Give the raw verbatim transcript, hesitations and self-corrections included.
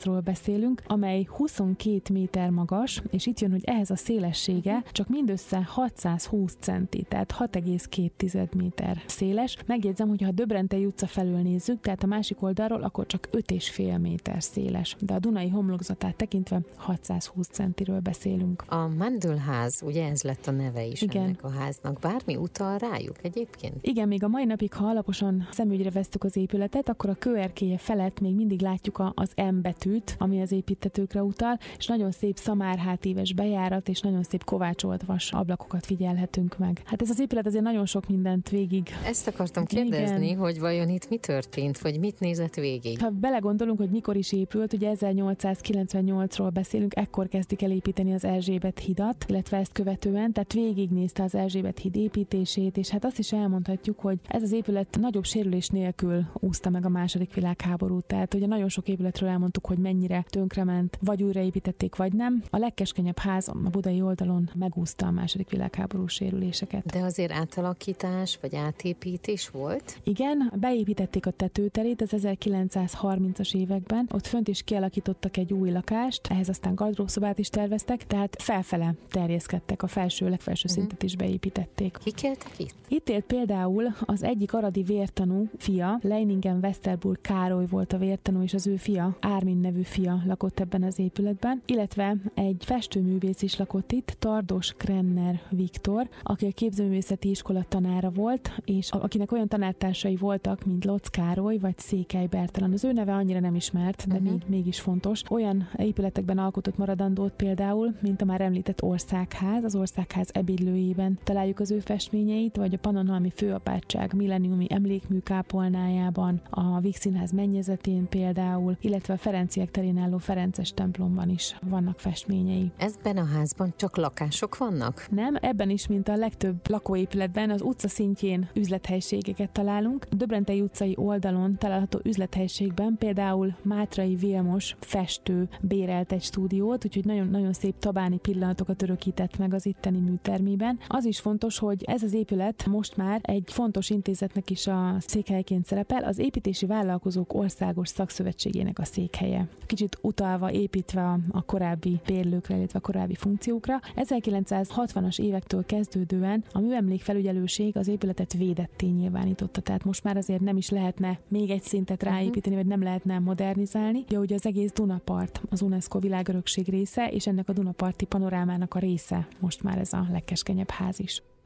házról beszélünk, amely huszonkét méter magas, és itt jön, hogy ehhez a szélessége csak mindössze hatszázhúsz centi, tehát hat egész két méter széles. Megjegyzem, hogy ha a Döbrentei utca felől nézzük, tehát a másik oldalról, akkor csak öt egész öt méter széles, de a Dunai homlokzatát tekintve hatszázhúsz centiről beszélünk. A Mandlház, ugye ez lett a neve is Igen. ennek a háznak. Bármi utal rájuk egyébként? Igen, még a mai napig, ha alaposan szemügyre vesztük az épületet, akkor a kőerkélye felett még mindig látjuk a, az M betűt, ami az építtetőkre utal, és nagyon szép szamárhátíves bejárat, és nagyon szép kovácsolt vas ablakokat figyelhetünk meg. Hát ez az épület azért nagyon sok mindent végig. Ezt akartam kérdezni, igen. hogy vajon itt mi történt, vagy mit nézett végig? Ha belegondolunk, hogy mikor is épült, ugye ezernyolcszázkilencvennyolcról beszélünk, ekkor kezdik el építeni az Erzsébet hidat, illetve ezt követően, tehát végignézte az Erzsébet híd építését, és hát azt is elmondhatjuk, hogy ez az épület nagyobb sérülés nélkül úszta meg a második világháborút. Tehát ugye nagyon sok épületről elmondtuk, hogy mennyire tönkrement, vagy újraépítették, vagy nem. A legkeskenyebb ház a budai oldalon megúszta a második világháborús sérüléseket. De azért átalakítás vagy átépítés volt? Igen, beépítették a tetőterét az ezerkilencszázharmincas években, ott fönt is kialakítottak egy új lakást, ehhez aztán gardróbszobát is terveztek, tehát felfele terjeszkedtek, a felső, legfelső uh-huh. szintet is beépítették. Kik éltek itt? Itt élt például az egyik aradi vértanú fia, Leiningen-Westerburg Károly volt a vértanú, és az ő fia, Ármin nevű fia lakott ebben az épületben, illetve egy festőművész is lakott itt, Tardos Krenner Viktor, aki a képzőművészeti iskola tanára volt, és akinek olyan tanártársai voltak, mint Lotz Károly vagy Székely Bertalan. Az ő neve annyira nem ismert, de uh-huh. még, mégis fontos. Olyan épületekben alkotott maradandót például, mint a már említett Országház, az Országház ebédlőjében találjuk az ő festményeit, vagy a Pannonhalmi Főapátság milleniumi emlékmű kápolnájában, a Víg Színház mennyezetén például, illetve a Ferenciek terén álló Ferences templomban is vannak festményei. Ezben a házban csak lakások vannak? Nem, ebben is, mint a legtöbb lakóépületben, az utca szintjén üzlethelyiségeket találunk. A Döbrentei utcai oldalon található üzlethelyiségben például Mátrai Vilmos festő bérelt egy stúdiót, úgyhogy nagyon-nagyon szép tabáni pillanatokat örökített meg az itteni műtermében. Az is fontos, hogy ez az épület most már egy fontos intézetnek is a székhelyként szerepel, az Építési Vállalkozók Országos Szakszövetségének a székhelye. Kicsit utalva, építve a, a korábbi bérlőkre, illetve a korábbi funkciókra. ezerkilencszázhatvanas évektől kezdődően a műemlékfelügyelőség az épületet védetté nyilvánította, tehát most már azért nem is lehetne még egy szintet ráépíteni, vagy nem lehetne modernizálni. Ja, ugye az egész Dunapart az UNESCO világörökség része, és ennek a Dunaparti panorámának a része most már ez a legkeskenyebb ház is.